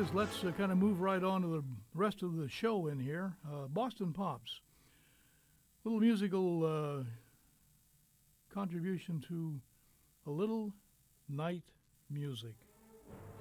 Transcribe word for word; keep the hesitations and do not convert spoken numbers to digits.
is, let's uh, kind of move right on to the rest of the show in here. Uh, Boston Pops. Little musical uh, contribution to a little night music.